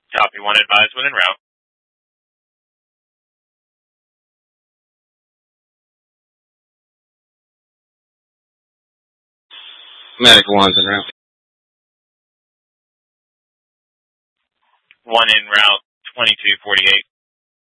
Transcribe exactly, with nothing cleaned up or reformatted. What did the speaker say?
Copy one, advise when en route. Medic one's en route. One en route, twenty-two forty-eight.